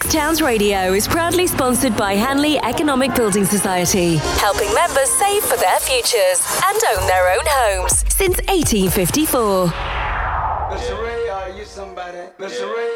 East Towns Radio is proudly sponsored by Hanley Economic Building Society, helping members save for their futures and own their own homes since 1854. Mr. Ray, are you somebody? Mr. Ray.